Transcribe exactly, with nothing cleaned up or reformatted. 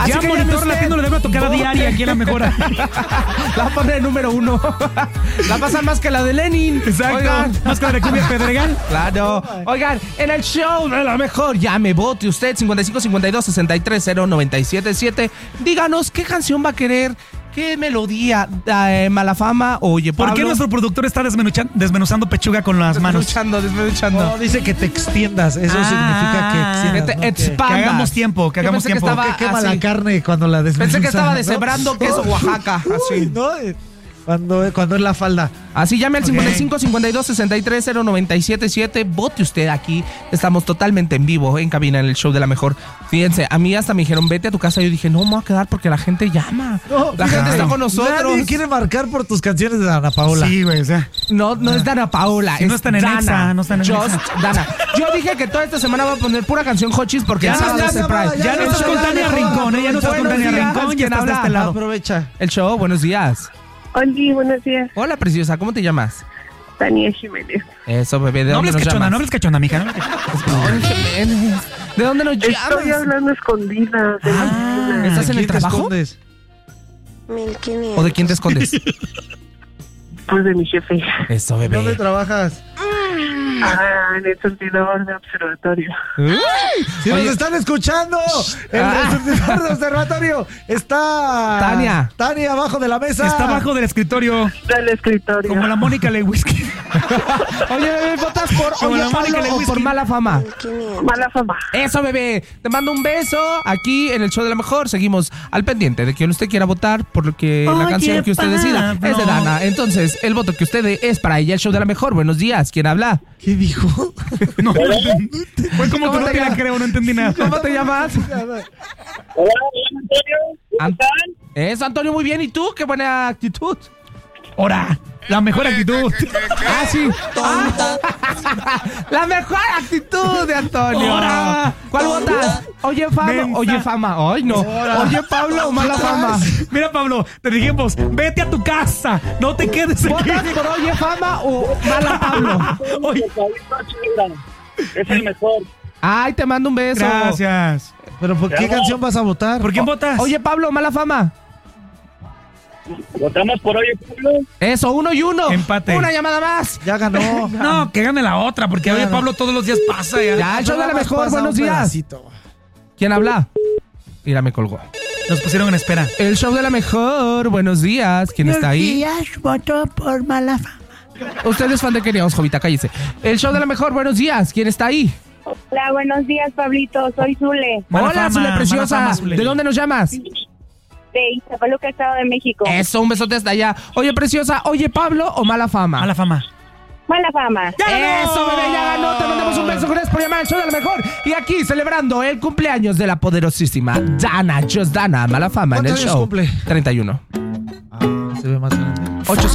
Así ya que Monitor usted, Latino le debe tocar a diaria aquí en la mejora. La va a poner el número uno. La pasa más que la de Lenin. Exacto. Oigan. Más que la de Cumbia Pedregal. Claro. Oigan, en el show de la mejor, llame, vote usted cincuenta y cinco cincuenta y dos sesenta y tres cero noventa y siete siete. Díganos qué canción va a querer, qué melodía, eh, Malafama o Oye Pablo. ¿Por qué nuestro productor está desmenuchan- desmenuzando pechuga con las manos? Desmenuchando, desmenuchando. No, dice que te extiendas. Eso Ah, significa que Que extiendas. te ¿no? Que- expandas. Que hagamos tiempo, que Yo hagamos pensé que tiempo. estaba que quema así. la carne cuando la desmenuza. Pensé que estaba ¿no? deshebrando queso Oaxaca. Así. Uy, ¿no? Eh, Cuando, cuando es la falda. Así llame al Ok. cincuenta y cinco cincuenta y dos sesenta y tres cero noventa y siete siete. Vote usted aquí. Estamos totalmente en vivo en cabina en el show de la mejor. Fíjense, a mí hasta me dijeron vete a tu casa. Yo dije no, me voy a quedar porque la gente llama. No, la fíjate, gente está con nosotros. Nadie quiere marcar por tus canciones de Ana Paola. Sí, güey, o sea. No, no es Dana Paola, Si es no están en Dana. Exa, no están en Just Exa. Dana. Yo dije que toda esta semana va a poner pura canción Hochis porque Ya, el sábado ya, es el ya, Pride. ya, Ya no ya, estás ya, con ya, Tania ya, Rincón, ya, ¿eh? Ya no estás con buenos Tania días, Rincón, ya ¿quién estás de este habla? lado. Aprovecha. El show, buenos días. Hola, buenos días. Hola, preciosa, ¿cómo te llamas? Tania Jiménez. Eso, bebé, ¿de No dónde hables nos cachonda, no llamas? hables cachonda, mija. No hables cachonda. Ay, Jiménez. ¿De dónde nos llamas? Estoy hablando escondida. De la oficina. ¿Estás en el ¿Quién te trabajo? escondes? mil quinientos. ¿O de quién te escondes? Pues de mi jefe. Eso, ¿Dónde bebé. trabajas? Ah, en el surtidor de observatorio. Si Oye. nos están escuchando, el Ah. surtidor de observatorio está Tania. Tania abajo de la mesa. Está abajo del escritorio, Del escritorio. como la Mónica Lewinsky. Oye, bebé, ¿votas por Como Oye la Pablo Mónica o Lewinsky. por Mala Fama? Mala fama. Eso, bebé. Te mando un beso aquí en el show de la mejor. Seguimos al pendiente de quien usted quiera votar por lo que la Oye, canción que usted decida Pablo. es de Dana. Entonces, el voto que usted dé es para ella, el show de la mejor. Buenos días. ¿Quién habla? ¿Qué dijo? No, fue como ¿Cómo tú no te te la llamas? creo, no entendí nada. ¿Cómo te llamas? Hola, Antonio. An- Eso, Antonio, muy bien. ¿Y tú? Qué buena actitud. Ahora, la mejor actitud. Ah, sí. Ah. La mejor actitud de Antonio. Ahora. ¿Cuál votas? Oye, Fama. Mensa. Oye, Fama. Ay, no. Oye, Pablo o Mala Fama. Mira, Pablo, te dijimos, vete a tu casa, no te quedes aquí. ¿Votas por Oye, Fama o Mala Pablo? Oye, Es el mejor. Ay, te mando un beso. gracias. ¿Pero por qué canción vas a votar? ¿Por quién votas? Oye, Pablo, Mala Fama. Votamos por hoy, Pablo. Eso, uno y uno. Empate. Una llamada más. Ya ganó. No, que gane la otra, porque oye, Claro. Pablo todos los días pasa ya. Ya, el show de la Nada más mejor. pasa Buenos un días. pedacito. ¿Quién habla? Mira, me colgó. Nos pusieron en espera. El show de la mejor. Buenos días. ¿Quién está ahí? días, voto por Mala Fama. Usted es fan de Keniaos, Jovita, cállese. El show de la mejor. Buenos días. ¿Quién está ahí? Hola, buenos días, Pablito. Soy Zule, Mala Hola, fama, Zule mala preciosa. fama, Zule. ¿De dónde nos llamas? de Iztapaluca, Estado de México. Eso, un besote hasta allá. Oye, preciosa. Oye, Pablo o Mala Fama. Mala fama. Mala fama. Eso, bebé, ya ganó. Te mandamos un beso. Gracias por llamar al show de la mejor. Y aquí celebrando el cumpleaños de la poderosísima Dana, Just Dana, Mala Fama en el ¿Cuántos años show. cumple? treinta y uno. Ah, se ve más grande. ocho